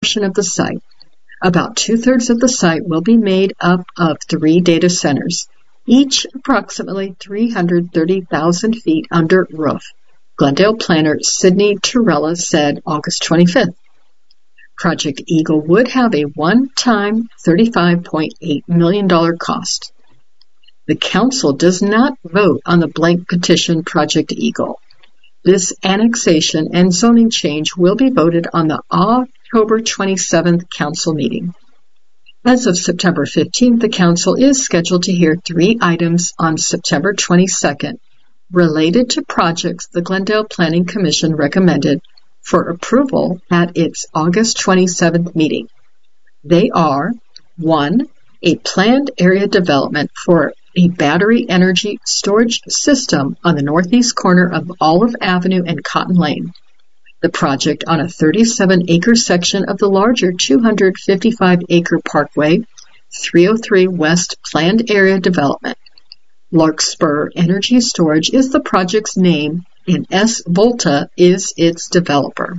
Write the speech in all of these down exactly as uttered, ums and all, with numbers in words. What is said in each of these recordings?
construction of the site. About two-thirds of the site will be made up of three data centers, each approximately three hundred thirty thousand feet under roof, Glendale planner Sidney Torella said August twenty-fifth. Project Eagle would have a one-time thirty-five point eight million dollars cost. The Council does not vote on the blank petition Project Eagle. This annexation and zoning change will be voted on the October twenty-seventh Council meeting. As of September fifteenth, the Council is scheduled to hear three items on September twenty-second related to projects the Glendale Planning Commission recommended for approval at its August twenty-seventh meeting. They are, one, a planned area development for a battery energy storage system on the northeast corner of Olive Avenue and Cotton Lane. The project on a thirty-seven acre section of the larger two hundred fifty-five acre Parkway three oh three West planned area development. Larkspur Energy Storage is the project's name, and S. Volta is its developer.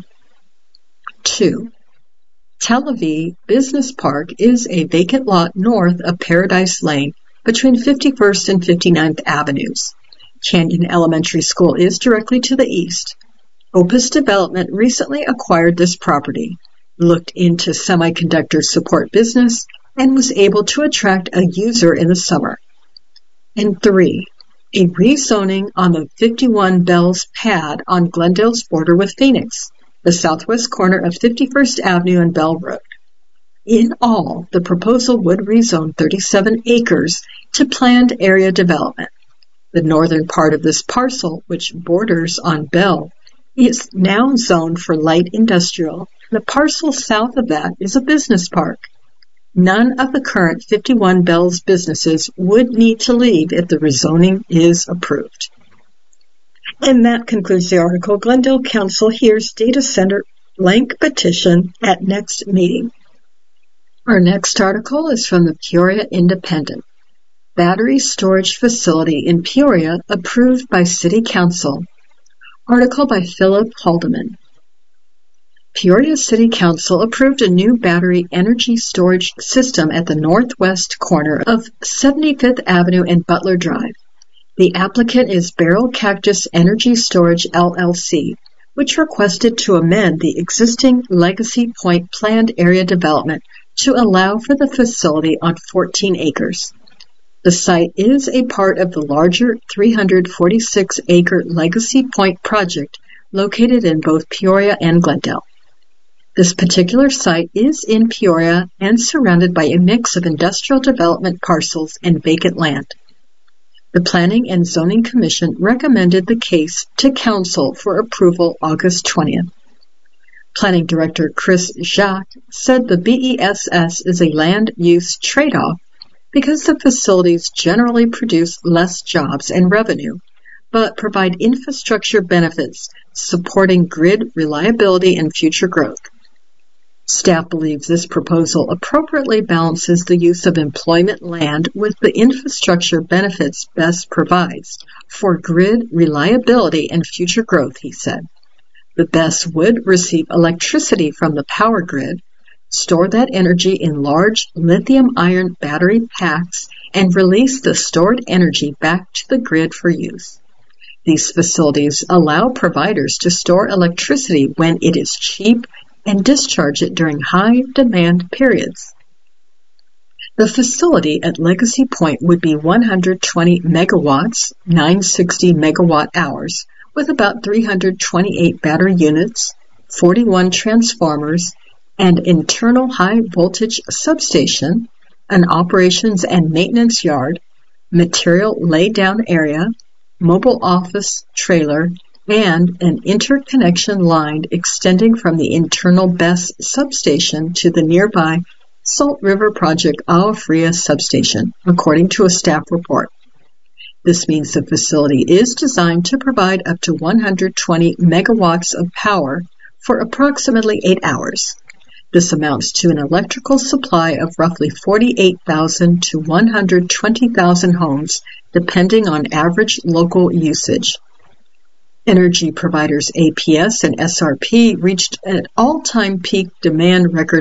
Two. Tel Aviv Business Park is a vacant lot north of Paradise Lane between fifty-first and fifty-ninth Avenues. Canyon Elementary School is directly to the east. Opus Development recently acquired this property, looked into semiconductor support business, and was able to attract a user in the summer. And three, a rezoning on the fifty-one Bells pad on Glendale's border with Phoenix, the southwest corner of fifty-first Avenue and Bell Road. In all, the proposal would rezone thirty-seven acres to planned area development. The northern part of this parcel, which borders on Bell, is now zoned for light industrial. The parcel south of that is a business park. None of the current fifty-one Bells businesses would need to leave if the rezoning is approved. And that concludes the article. Glendale Council hears data center blank petition at next meeting. Our next article is from the Peoria Independent. Battery storage facility in Peoria approved by City Council. Article by Philip Haldeman. Peoria City Council approved a new battery energy storage system at the northwest corner of seventy-fifth Avenue and Butler Drive. The applicant is Beryl Cactus Energy Storage L L C, which requested to amend the existing Legacy Point planned area development to allow for the facility on fourteen acres. The site is a part of the larger three hundred forty-six acre Legacy Point project located in both Peoria and Glendale. This particular site is in Peoria and surrounded by a mix of industrial development parcels and vacant land. The Planning and Zoning Commission recommended the case to Council for approval August twentieth. Planning Director Chris Jacques said the B E S S is a land use trade-off because the facilities generally produce less jobs and revenue, but provide infrastructure benefits supporting grid reliability and future growth. Staff believes this proposal appropriately balances the use of employment land with the infrastructure benefits BESS provides for grid reliability and future growth, he said. The BESS would receive electricity from the power grid, store that energy in large lithium-ion battery packs, and release the stored energy back to the grid for use. These facilities allow providers to store electricity when it is cheap and discharge it during high-demand periods. The facility at Legacy Point would be one hundred twenty megawatts, nine hundred sixty megawatt hours, with about three hundred twenty-eight battery units, forty-one transformers, an internal high-voltage substation, an operations and maintenance yard, material lay-down area, mobile office trailer, and an interconnection line extending from the internal BESS substation to the nearby Salt River Project Agua Fria substation, according to a staff report. This means the facility is designed to provide up to one hundred twenty megawatts of power for approximately eight hours. This amounts to an electrical supply of roughly forty-eight thousand to one hundred twenty thousand homes, depending on average local usage. Energy providers A P S and S R P reached an all-time peak demand record